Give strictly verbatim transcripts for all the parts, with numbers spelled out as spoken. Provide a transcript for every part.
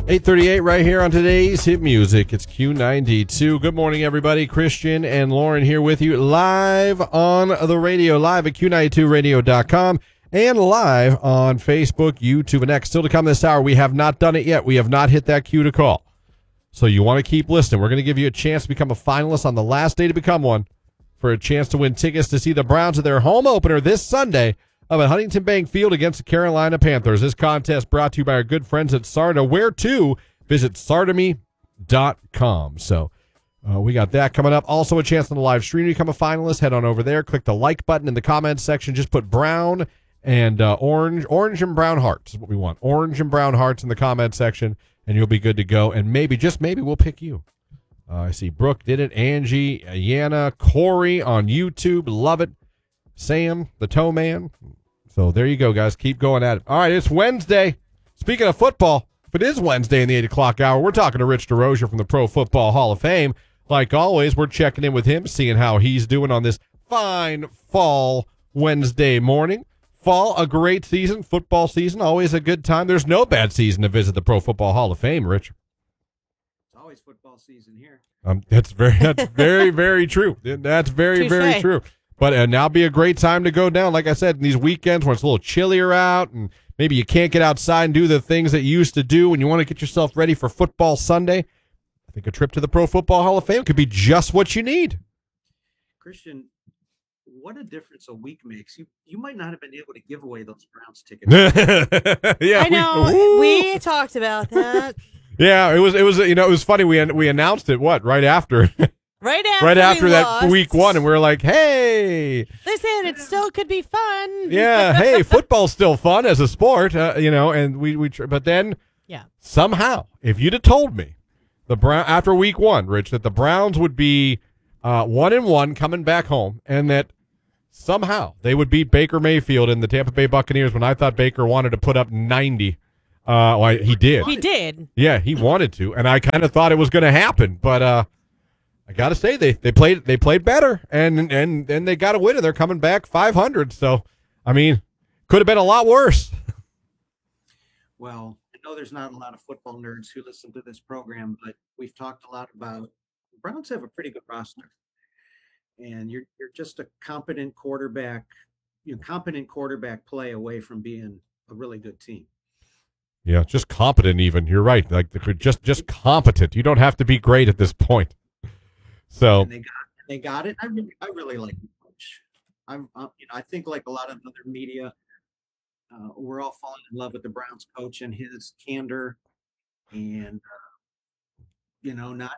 eight thirty-eight right here on today's Hit Music. It's Q ninety-two. Good morning, everybody. Christian and Lauren here with you live on the radio, live at Q ninety-two radio dot com and live on Facebook, YouTube, and X. Still to come this hour, we have not done it yet. We have not hit that cue to call. So you want to keep listening. We're going to give you a chance to become a finalist on the last day to become one for a chance to win tickets to see the Browns at their home opener this Sunday up at Huntington Bank Field against the Carolina Panthers. This contest brought to you by our good friends at Sarda. Where to? Visit sardemy dot com. So uh, we got that coming up. Also a chance on the live stream to become a finalist. Head on over there. Click the like button in the comments section. Just put brown and uh, orange. Orange and brown hearts is what we want. Orange and brown hearts in the comment section, and you'll be good to go. And maybe, just maybe, we'll pick you. Uh, I see Brooke did it. Angie, Yana, Corey on YouTube. Love it. Sam, the toe man. So there you go, guys. Keep going at it. All right, it's Wednesday. Speaking of football, if it is Wednesday in the eight o'clock hour, we're talking to Rich DeRozier from the Pro Football Hall of Fame. Like always, we're checking in with him, seeing how he's doing on this fine fall Wednesday morning. Fall, a great season. Football season, always a good time. There's no bad season to visit the Pro Football Hall of Fame, Rich. It's always football season here. Um, that's very, that's very, very true. That's very, Touché. very true. But uh, now be a great time to go down. Like I said, in these weekends when it's a little chillier out and maybe you can't get outside and do the things that you used to do and you want to get yourself ready for football Sunday, I think a trip to the Pro Football Hall of Fame could be just what you need. Christian, what a difference a week makes. You you might not have been able to give away those Browns tickets. yeah, I know. We, we talked about that. Yeah, it was it was you know it was funny. We we announced it what right after. Right after, right after we that lost. week one, and we were like, hey. Listen, it still could be fun. Yeah, hey, football's still fun as a sport, uh, you know, and we, we but then yeah. somehow, if you'd have told me the Brown after week one, Rich, that the Browns would be uh, one and one coming back home, and that somehow they would beat Baker Mayfield and the Tampa Bay Buccaneers when I thought Baker wanted to put up ninety. Uh, well, he did. He did. Yeah, he wanted to, and I kind of thought it was going to happen, but uh, I got to say they, they played they played better, and and and they got a win, and they're coming back five hundred. So, I mean, could have been a lot worse. Well, I know there's not a lot of football nerds who listen to this program, but we've talked a lot about the Browns have a pretty good roster, and you're you're just a competent quarterback, you know, competent quarterback play away from being a really good team. Yeah, just competent. Even you're right. Like just just competent. You don't have to be great at this point. So and they got they got it. I really I really like the coach. I'm, I'm you know I think like a lot of other media, uh, we're all falling in love with the Browns coach and his candor, and uh, you know not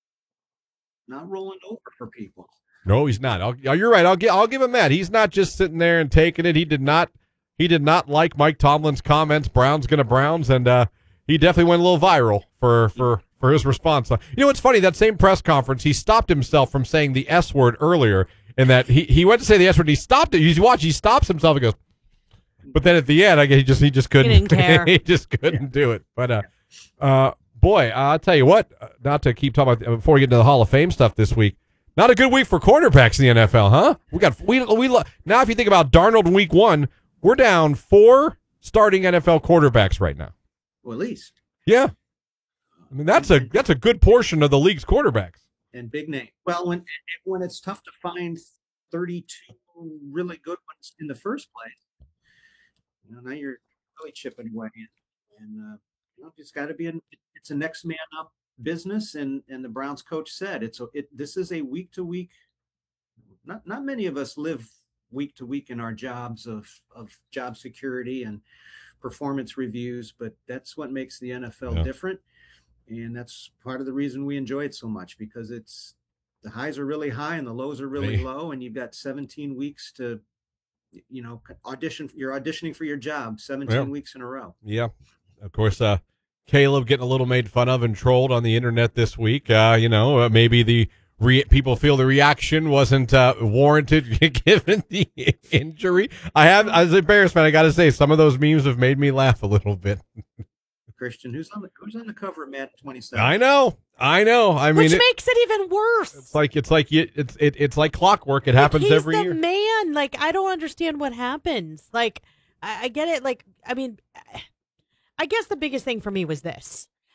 not rolling over for people. No, he's not. I'll, you're right. I'll give I'll give him that. He's not just sitting there and taking it. He did not he did not like Mike Tomlin's comments. Browns gonna Browns, and uh, he definitely went a little viral for for. For his response. You know, it's funny, that same press conference, he stopped himself from saying the S word earlier, in that he, he went to say the S word, he stopped it. You watch, he stops himself and goes, but then at the end, I guess he just he just couldn't. He didn't care. he just couldn't do it. But uh, uh, boy, I'll tell you what. uh, Not to keep talking about before we get into the Hall of Fame stuff this week. Not a good week for quarterbacks in the N F L, huh? We got we we now. If you think about Darnold in week one, we're down four starting N F L quarterbacks right now. Well, at least. Yeah. I mean, that's a that's a good portion of the league's quarterbacks. And big name. Well, when when it's tough to find thirty-two really good ones in the first place, you know, now you're really chipping away. And uh, you know, it's got to be a it's a next man up business. And and the Browns coach said it's a, it. This is a week to week. Not not many of us live week to week in our jobs of of job security and performance reviews, but that's what makes the N F L yeah. different. And that's part of the reason we enjoy it so much, because it's the highs are really high and the lows are really hey. low. And you've got seventeen weeks to, you know, audition. You're auditioning for your job seventeen yeah. weeks in a row. Yeah. Of course, uh, Caleb getting a little made fun of and trolled on the internet this week. Uh, you know, uh, maybe the re- people feel the reaction wasn't uh, warranted given the injury. I have, as a Bears fan, I got to say, some of those memes have made me laugh a little bit. Christian, who's on the who's on the cover of Madden twenty-seven? I know, I know. I mean, which it, makes it even worse. It's like it's like you, it's it, it's like clockwork. It like happens he's every the year. Man, like I don't understand what happens. Like I, I get it. Like I mean, I guess the biggest thing for me was this.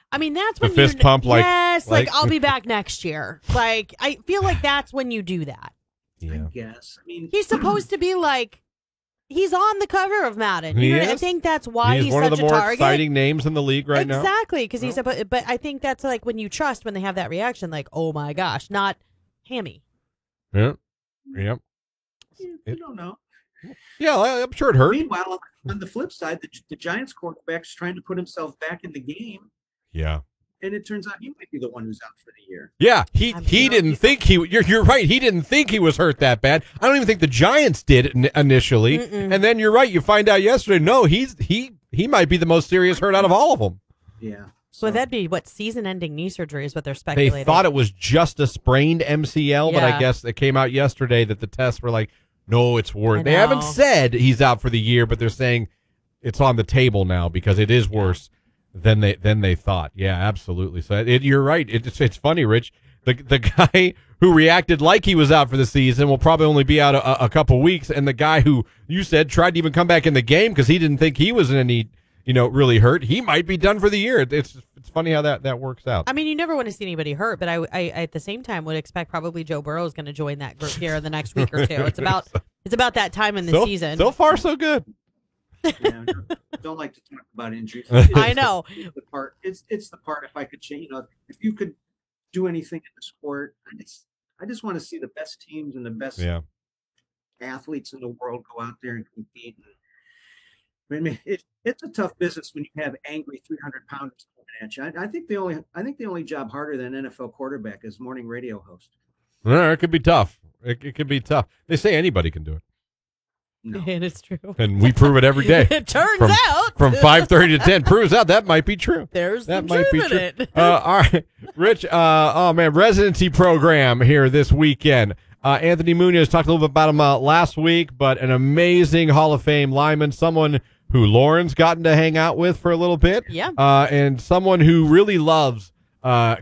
I mean, that's The when fist you, pump, like- yes, like, like- I'll be back next year. Like, I feel like that's when you do that. I Yeah. guess. I mean, He's supposed to be like, he's on the cover of Madden. He You know, I is. think that's why he's, he's, one such of the a more target. exciting names in the league right now. Exactly, because he's Well. a, but I think that's like when you trust when they have that reaction, like, oh my gosh, not Hammy. Yeah. Yep. you, It- you don't know. Yeah, I- I'm sure it hurt. Meanwhile, on the flip side, the, the Giants quarterback's trying to put himself back in the game, Yeah. and it turns out he might be the one who's out for the year. Yeah, he I mean, he you know, didn't you- think he. You're you're right. He didn't think he was hurt that bad. I don't even think the Giants did in- initially. Mm-mm. And then you're right. You find out yesterday. No, he's he he might be the most serious hurt out of all of them. Yeah. So that'd be what season-ending knee surgery is what they're They speculating. thought it was just a sprained M C L, but I Yeah. guess it came out yesterday that the tests were like, no, it's worse. I They haven't know. said he's out for the year, but they're saying it's on the table now because it is worse than they than they thought. Yeah, absolutely. So it, you're right. It, it's it's funny, Rich. The the guy who reacted like he was out for the season will probably only be out a, a couple weeks, and the guy who you said tried to even come back in the game because he didn't think he was in any, you know, really hurt, he might be done for the year. It, it's it's funny how that that works out. I mean, you never want to see anybody hurt, but I, I at the same time would expect probably Joe Burrow is going to join that group here in the next week or two. It's about it's about that time in the so, season. so far, so good. Yeah, don't like to talk about injuries. I know. It's the part. It's it's the part. If I could change, you know, if you could do anything in the sport, I just I just want to see the best teams and the best Yeah. athletes in the world go out there and compete. And, I mean, it, it's a tough business when you have angry three hundred pounders coming at you. I, I think the only I think the only job harder than an N F L quarterback is morning radio host. Yeah, it could be tough. It, it could be tough. They say anybody can do it, No. And it's true. and we prove it every day. It turns From- out From five thirty to ten proves out that might be true. there's That some might be truth in true. it. Uh, all right, Rich. Uh, oh man, residency program here this weekend. Uh, Anthony Munoz talked a little bit about him uh, last week, but an amazing Hall of Fame lineman, someone who Lauren's gotten to hang out with for a little bit, Yeah. uh, and someone who really loves uh,